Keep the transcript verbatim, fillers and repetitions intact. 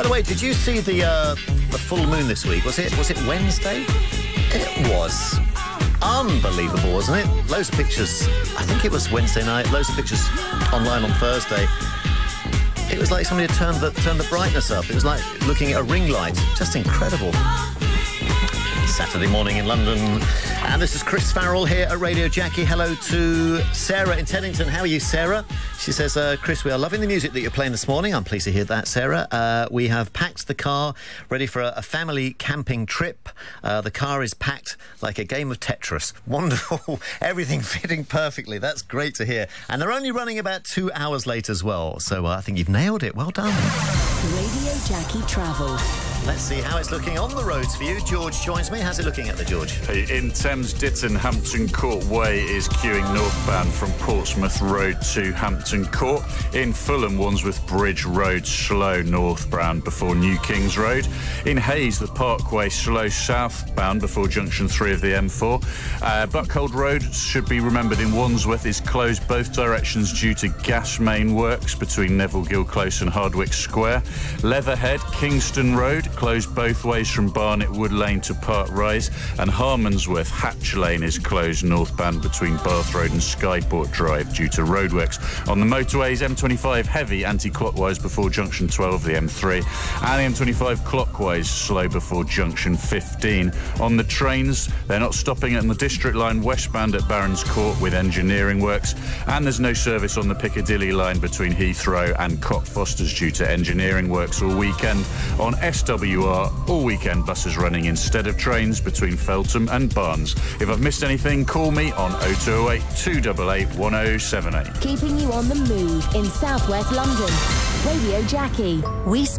By the way, did you see the uh, the full moon this week? Was it was it Wednesday? It was unbelievable, wasn't it? Loads of pictures. I think it was Wednesday night. Loads of pictures online on Thursday. It was like somebody had turned the turned the brightness up. It was like looking at a ring light. Just incredible. Saturday morning in London. And this is Chris Farrell here at Radio Jackie. Hello to Sarah in Teddington. How are you, Sarah? She says, uh, Chris, we are loving the music that you're playing this morning. I'm pleased to hear that, Sarah. Uh, we have packed the car, ready for a, a family camping trip. Uh, the car is packed like a game of Tetris. Wonderful. Everything fitting perfectly. That's great to hear. And they're only running about two hours late as well. So uh, I think you've nailed it. Well done. Radio Jackie Travel. Let's see how it's looking on the roads for you. George joins me. How's it looking at the George? In Thames Ditton, Hampton Court Way is queuing northbound from Portsmouth Road to Hampton Court. In Fulham, Wandsworth Bridge Road slow northbound before New Kings Road. In Hayes, the Parkway slow southbound before junction three of the M four. Uh, Buckhold Road, should be remembered, in Wandsworth is closed both directions due to gas main works between Neville Gill Close and Hardwick Square. Leatherhead, Kingston Road, closed both ways from Barnet Wood Lane to Park Rise, and Harmondsworth Hatch Lane is closed northbound between Bath Road and Skyport Drive due to roadworks. On the motorways, M twenty-five heavy anti-clockwise before junction twelve of the M three, and M twenty-five clockwise slow before junction fifteen. On the trains, they're not stopping on the District Line westbound at Barons Court with engineering works, and there's no service on the Piccadilly line between Heathrow and Cockfosters due to engineering works all weekend. On S W R, all weekend buses running instead of trains between Feltham and Barnes. If I've missed anything, call me on oh two oh eight, two eight eight, one oh seven eight. Keeping you on the move in southwest London. Radio Jackie. We